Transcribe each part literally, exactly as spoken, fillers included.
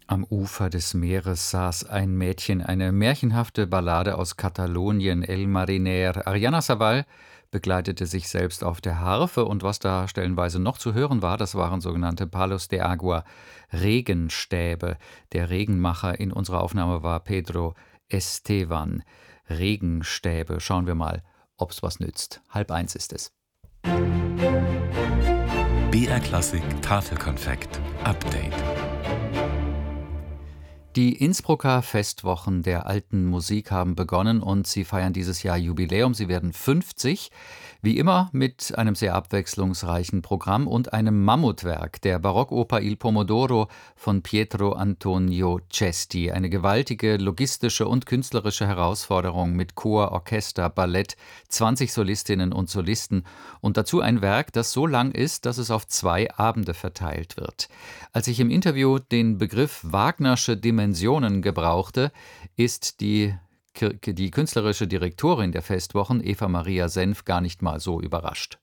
Am Ufer des Meeres saß ein Mädchen, eine märchenhafte Ballade aus Katalonien, El Mariner. Ariana Sabal begleitete sich selbst auf der Harfe und was da stellenweise noch zu hören war, das waren sogenannte Palos de Agua, Regenstäbe. Der Regenmacher in unserer Aufnahme war Pedro Estevan. Regenstäbe, schauen wir mal, ob's was nützt. Halb eins ist es. B R Klassik Tafelkonfekt Update. Die Innsbrucker Festwochen der alten Musik haben begonnen und sie feiern dieses Jahr Jubiläum. Sie werden fünfzig, wie immer mit einem sehr abwechslungsreichen Programm und einem Mammutwerk, der Barockoper Il Pomodoro von Pietro Antonio Cesti. Eine gewaltige logistische und künstlerische Herausforderung mit Chor, Orchester, Ballett, zwanzig Solistinnen und Solisten und dazu ein Werk, das so lang ist, dass es auf zwei Abende verteilt wird. Als ich im Interview den Begriff Wagnersche Dimensionen gebrauchte, ist die, die künstlerische Direktorin der Festwochen, Eva Maria Senf, gar nicht mal so überrascht.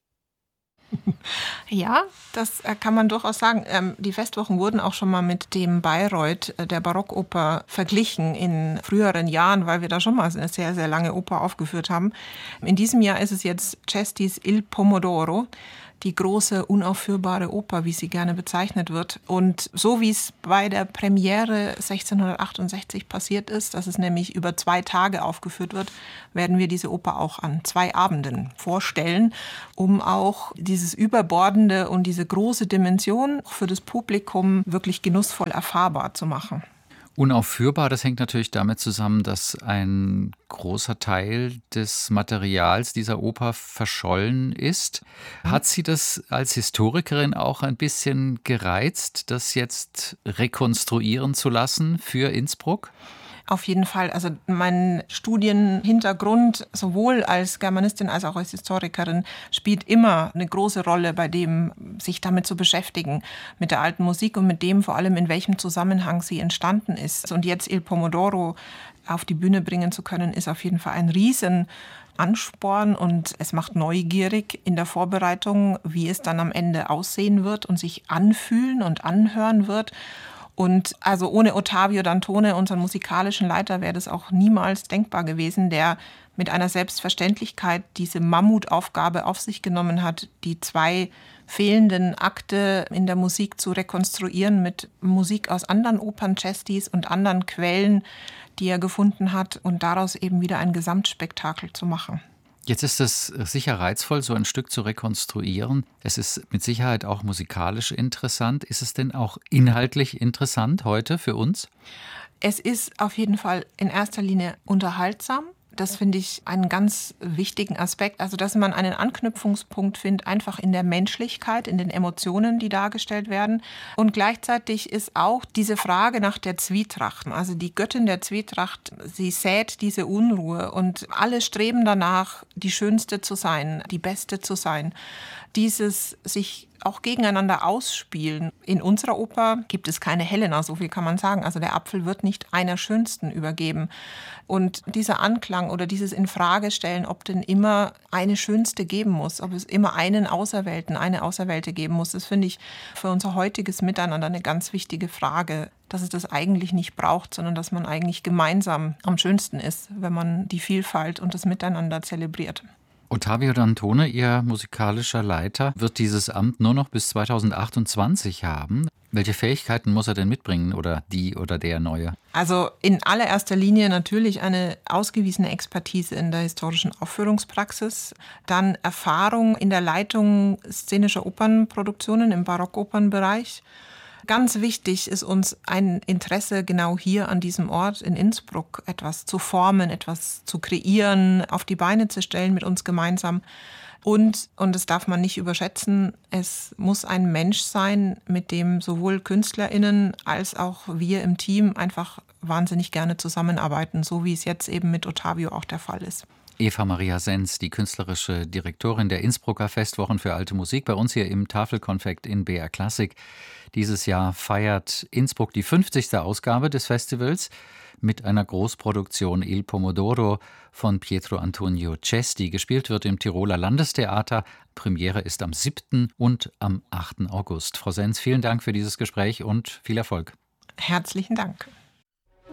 Ja, das kann man durchaus sagen. Die Festwochen wurden auch schon mal mit dem Bayreuth der Barockoper verglichen in früheren Jahren, weil wir da schon mal eine sehr, sehr lange Oper aufgeführt haben. In diesem Jahr ist es jetzt Cestis Il Pomodoro, die große, unaufführbare Oper, wie sie gerne bezeichnet wird. Und so wie es bei der Premiere sechzehnhundertachtundsechzig passiert ist, dass es nämlich über zwei Tage aufgeführt wird, werden wir diese Oper auch an zwei Abenden vorstellen, um auch dieses Überbordende und diese große Dimension für das Publikum wirklich genussvoll erfahrbar zu machen. Unaufführbar, das hängt natürlich damit zusammen, dass ein großer Teil des Materials dieser Oper verschollen ist. Hat Sie das als Historikerin auch ein bisschen gereizt, das jetzt rekonstruieren zu lassen für Innsbruck? Auf jeden Fall. Also mein Studienhintergrund sowohl als Germanistin als auch als Historikerin spielt immer eine große Rolle bei dem, sich damit zu beschäftigen, mit der alten Musik und mit dem vor allem, in welchem Zusammenhang sie entstanden ist. Und jetzt Il Pomodoro auf die Bühne bringen zu können, ist auf jeden Fall ein riesen Ansporn und es macht neugierig in der Vorbereitung, wie es dann am Ende aussehen wird und sich anfühlen und anhören wird. Und also ohne Ottavio Dantone, unseren musikalischen Leiter, wäre das auch niemals denkbar gewesen, der mit einer Selbstverständlichkeit diese Mammutaufgabe auf sich genommen hat, die zwei fehlenden Akte in der Musik zu rekonstruieren mit Musik aus anderen Opern Cestis und anderen Quellen, die er gefunden hat und daraus eben wieder ein Gesamtspektakel zu machen. Jetzt ist es sicher reizvoll, so ein Stück zu rekonstruieren. Es ist mit Sicherheit auch musikalisch interessant. Ist es denn auch inhaltlich interessant heute für uns? Es ist auf jeden Fall in erster Linie unterhaltsam. Das finde ich einen ganz wichtigen Aspekt. Also, dass man einen Anknüpfungspunkt findet, einfach in der Menschlichkeit, in den Emotionen, die dargestellt werden. Und gleichzeitig ist auch diese Frage nach der Zwietracht. Also die Göttin der Zwietracht, sie sät diese Unruhe und alle streben danach, die Schönste zu sein, die Beste zu sein. Dieses sich auch gegeneinander ausspielen. In unserer Oper gibt es keine Helena, so viel kann man sagen. Also der Apfel wird nicht einer Schönsten übergeben. Und dieser Anklang oder dieses Infragestellen, ob denn immer eine Schönste geben muss, ob es immer einen Auserwählten, eine Auserwählte geben muss, das finde ich für unser heutiges Miteinander eine ganz wichtige Frage, dass es das eigentlich nicht braucht, sondern dass man eigentlich gemeinsam am schönsten ist, wenn man die Vielfalt und das Miteinander zelebriert. Ottavio Dantone, Ihr musikalischer Leiter, wird dieses Amt nur noch bis zweitausendachtundzwanzig haben. Welche Fähigkeiten muss er denn mitbringen oder die oder der Neue? Also in allererster Linie natürlich eine ausgewiesene Expertise in der historischen Aufführungspraxis, dann Erfahrung in der Leitung szenischer Opernproduktionen im Barockopernbereich. Ganz wichtig ist uns ein Interesse genau hier an diesem Ort in Innsbruck, etwas zu formen, etwas zu kreieren, auf die Beine zu stellen mit uns gemeinsam. Und, und das darf man nicht überschätzen, es muss ein Mensch sein, mit dem sowohl KünstlerInnen als auch wir im Team einfach wahnsinnig gerne zusammenarbeiten, so wie es jetzt eben mit Ottavio auch der Fall ist. Eva Maria Senz, die künstlerische Direktorin der Innsbrucker Festwochen für alte Musik, bei uns hier im Tafelkonfekt in B R Klassik. Dieses Jahr feiert Innsbruck die fünfzigste Ausgabe des Festivals mit einer Großproduktion Il Pomodoro von Pietro Antonio Cesti. Gespielt wird im Tiroler Landestheater. Premiere ist am siebten und am achten August. Frau Senz, vielen Dank für dieses Gespräch und viel Erfolg. Herzlichen Dank.